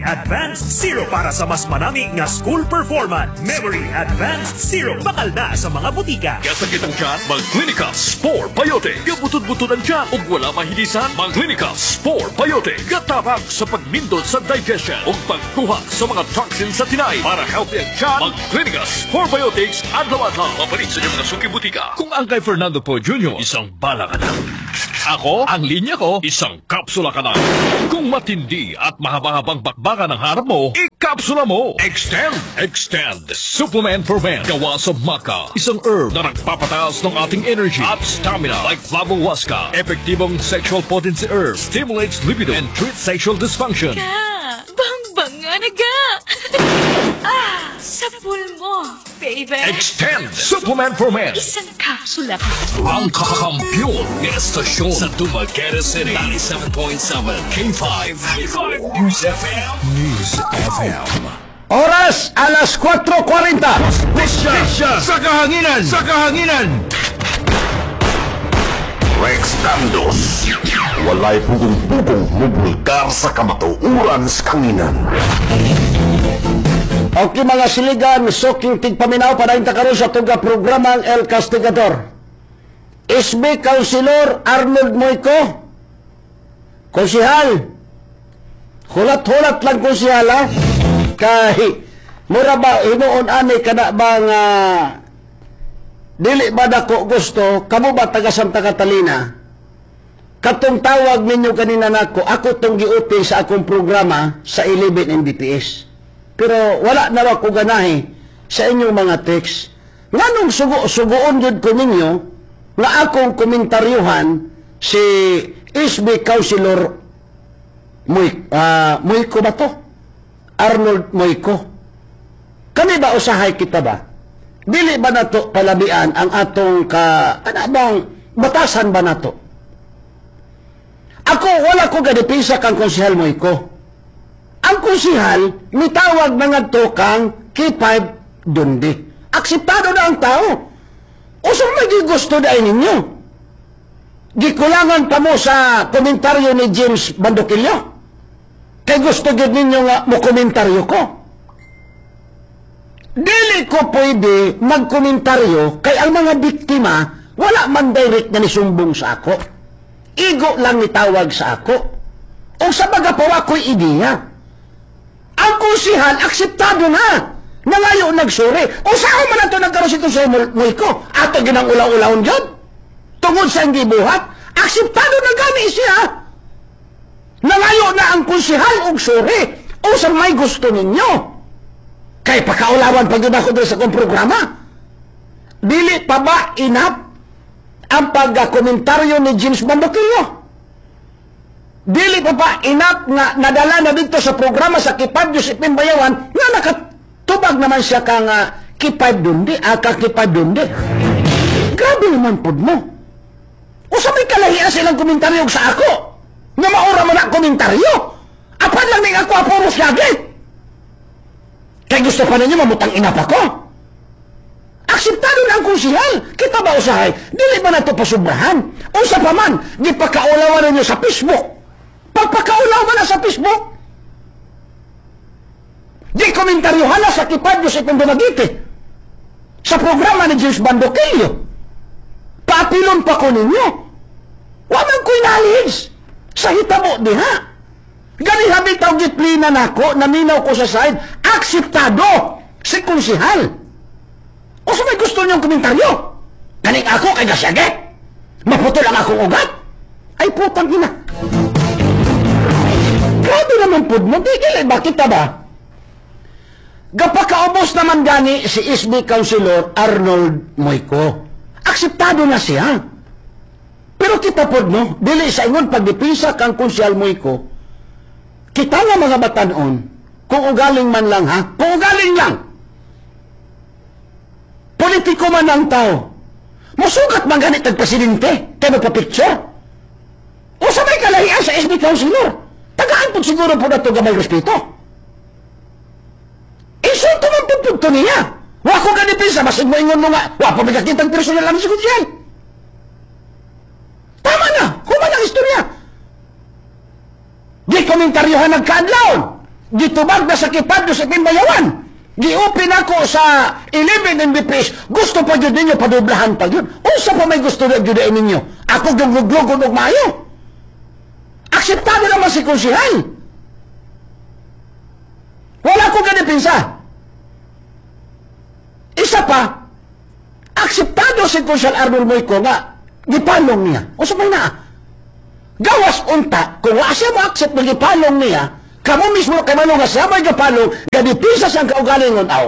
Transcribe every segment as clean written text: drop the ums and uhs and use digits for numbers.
Advanced Zero para sa mas manami nga school performance. Memory Advanced Zero. Bakal na sa mga butika. Kasakit ang tiyan, mag-Clinica Spore Biotic. Kabutod-butod ang tiyan ug wala mahilisan, mag-Clinica Spore Biotic. Katabang sa pagmindot sa digestion ug pagkuha sa mga toxins sa tinay. Para healthy ang tiyan, mag-Clinica Spore Biotics adlaw-adlaw. Mapalit sa mga suki butika. Kung ang kay Fernando Po Jr., isang bala ka na. Ako, ang linya ko, isang kapsula ka na. Kung matindi at mahaba-habang bakbakan ang harap mo, ikapsula mo. Extend. Supplement for men. Gawa sa maca. Isang herb na nagpapataas ng ating energy at stamina like Flavohuasca. Epektibong sexual potency herb. Stimulates libido and treats sexual dysfunction. Bang nga naga! Sa pool mo, baby. Extend. Supplement for men. Isang kapsula ka. Ang kakampyon ng estasyon sa Dumaguete City. 97.7 K5 News FM. Oras, alas 4:40. Pisya sa kahanginan. Rex Dandos. Walay pugong-pugong mubulkar sa kamatuuran sa kanginan. Okay mga siligan, soking tigpaminaw para karon sa tuga programang El Castigador. SB Councilor Arnold Moico, konsihal, hulat-hulat lang konsihal ha, kay mura ba hinuon ani kada bang dili ba dako gusto, kamo ba taga Santa Catalina? Katong tawag ninyo kanina nako, ako tong giuti sa akong programa sa 11 MBPS. Pero wala na ako ganahi sa inyong mga text. Nganong sugoon yun ko ninyo nga akong komentaryuhan si SB Councilor Moico ba to? Arnold Moico. Kami ba usahay kita ba? Dili ba na to palabian ang atong batasan ba na to? Ako, wala ko gadipisa kang konsihal Moico. Ang konsihal, mitawag na nga to kang K5 Dundi. Akseptado na ang tao. O saan may gusto dahil ninyo? Gikulangan pa mo sa komentaryo ni James Bandokilyo. Kaya gusto gid ninyo nga mo komentaryo ko. Dili ko pwede magkomentaryo kay ang mga biktima wala man direct na nisumbong sa ako. Igo lang nitawag sa ako. O sa magapawa ko'y ideya. Ang konsihal, akseptado na. Nangayo nagsuri. O saan man ito nagkaroon ito sa Moico? Ato ginang ulaw-ulawon dyan. Tungod sa hindi buhat, akseptado na gani siya. Nangayo na ang konsihal og suri. O sa may gusto ninyo. Kay pakaulawan pag yun ako doon sa kong programa. Dili pa ba inap ang pagkomentaryo ni James Bandokilyo? Dili pa ba inap nga nadala na dito sa programa sa K5 Josephine Bayawan nga nakatubag naman siya kang K5 Dundi, K5 Dundi. Grabe naman po mo. O sa may kalahian silang komentaryo sa ako nga maura mo na komentaryo. Apan lang ning ako apuros lagi. Kaya gusto pa ninyo mamutang inap ako. Akseptado na ang konsihal. Kita ba usahay? Dili ba na ito pasubrahan? O sa paman, di pa kaulawan ninyo sa Facebook. Pagpakaulaw mo na sa Facebook. Di komentaryohan na sa Kipadyo sa itong Dumaguete. Sa programa ni James Bandokilyo. Paapilon pa ko ninyo. Waman ko'y knowledge. Sa hitabo diha. Gani habitaw gitlina na ako, naminaw ko sa side, akseptado si konsihal. O sa may gusto niyong komentaryo? Galing ako kay Gasyage? Maputol ang akong ugat? Ay putang ina. Grabe naman po mo, tigil ba kita ba? Gapakaubos naman gani si SB Councilor Arnold Moico. Akseptado na siya. Pero kita po mo, dili sa ingon pagdipisa kang konsihal Moico, kita nga mga batanon, kung ugaling man lang ha, kung ugaling lang, politiko man ang tao, masugat man ganit ang presidente, kaya magpa-picture. O sa may kalahian sa SB Councilor, tagaan po siguro po na ito gamay respeto. Insulto man po po niya. Wako ka dipisa, basig mo ingon mo nga, wapo may kakitang personal lang si Kunsihal. Tama na, kuman ang istorya. Di komentaryohan nagkaadlaon. gitubag na sa kipadlo sa Timbayawan. Gi-open ako sa 11 MBPs. Gusto pa yun ninyo, padublahan pa yun. Unsa pa may gusto na yun ninyo? Ako gugugugod og maayo. Akseptado naman si konsihal. Wala ko ganun pinsa. Isa pa, akseptado si konsihal Arnold Moico nga, gipalong niya. Unsa pa na? Gawas unta, kung wa siya ma-accept na gipalong niya, kamo mismo kay manong nga sabay gipalong, gadipisa siyang kaugalingon aw.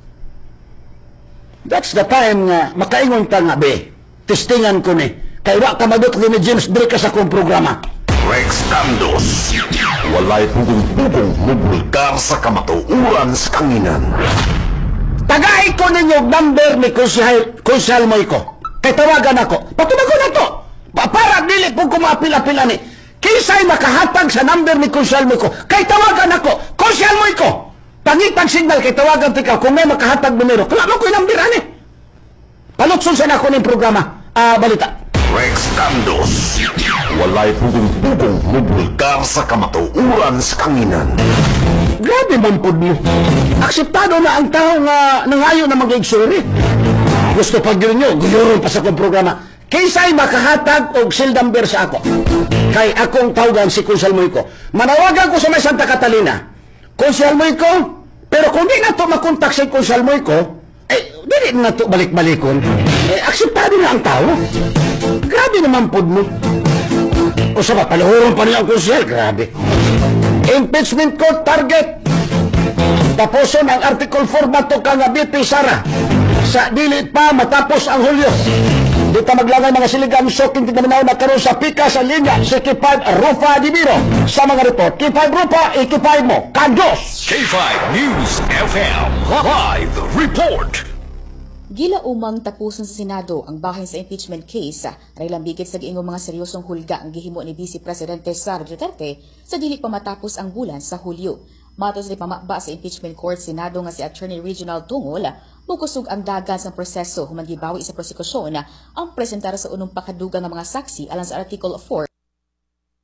That's the time nga makaingon ta nga be. Testingan ko ni. Kay wa ka madot ni James Drake sa akong programa. Rex Candos. Walay pugong-pugong mubulkar sa kamatuuran sa kanginan. Tagay ko ninyo number ni Konsehal Moico. Kay tawagan ako. Patunagon na to. Para dili po ko maapila-pila ni. Kisay makahatag sa number ni Konsehal Moico. Kay tawagan ako. Konsehal Moico. Pangitag signal kay tawagan tika kung may makahatag numero. Kala mo ko yung number ani. Palutson sa ako ng programa. Balita. Rex Candos. Walay pugong-pugong mubulkar sa kamatuuran sa kanginan. Grabe man po mo. Akseptado na ang tao nga nangayo na mag-igsuri. Gusto pa yun nyo, guyurong pa sa akong programa. Kaysa'y makahatag og cell number sa ako. Kay akong tawagan si Konsehal Moico. Manawagan ko sa may Santa Catalina. Konsehal Moico, pero kung di na to makontak si Konsehal Moico, di na to balik-balikon. Akseptado na ang tao. Grabe naman po mo. O sa ba, paluhuron pa niya ang konsehal. Grabe. Impeachment court target. Tapuson ang Article 4 bato ka nga BP Sara. Sa dilit pa matapos ang Hulyo. Dito maglangay mga siligang soking tignaminaw na karoon sa pika sa linya si K5 Rufa Dimiro. Sa mga report, K5 Rufa, K5 mo. Kandos! K5 News FM Live Report. Gila umang tapuson sa Senado ang bahin sa impeachment case raylang bigit sa giingong mga seryosong hulga ang gihimo ni Vice Presidente Sara Duterte sa dili pa matapos ang bulan sa Hulyo. Matos ni pamaba sa impeachment court Senado nga si Attorney Reginald Tungol, mukusog ang dagan sa proseso human gibawi sa prosekusyon ang presentar sa unong pakadugang ng mga saksi alang sa Article 4